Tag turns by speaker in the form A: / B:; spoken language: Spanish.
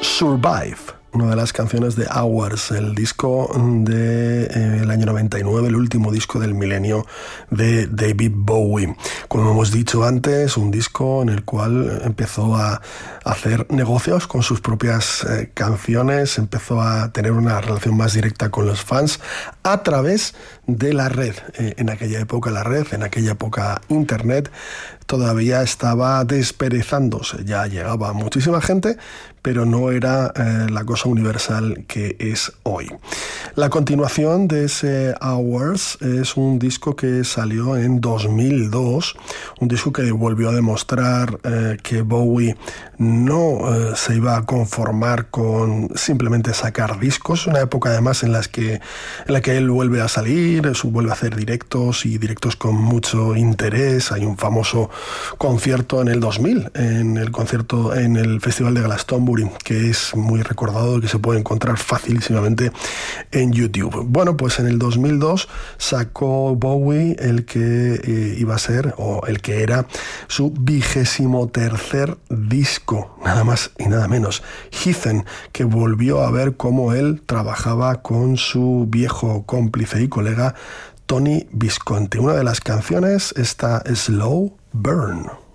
A: Survive, una de las canciones de Hours, el disco del año 99, el último disco del milenio de David Bowie. Como hemos dicho antes, un disco en el cual empezó a hacer negocios con sus propias canciones, empezó a tener una relación más directa con los fans a través de la red. En aquella época la red, en aquella época Internet, todavía estaba desperezándose, ya llegaba muchísima gente, pero no era la cosa universal que es hoy. La continuación de ese Hours es un disco que salió en 2002, un disco que volvió a demostrar que Bowie no se iba a conformar con simplemente sacar discos, una época además en la que él vuelve a salir, vuelve a hacer directos y directos con mucho interés. Hay un famoso concierto en el 2000, en el Festival de Glastonbury, que es muy recordado, que se puede encontrar facilísimamente en YouTube. Bueno, pues en el 2002 sacó Bowie el que iba a ser, o el que era, su 23º disco, nada más y nada menos, Heathen, que volvió a ver cómo él trabajaba con su viejo cómplice y colega Tony Visconti. Una de las canciones, esta Slow Burn.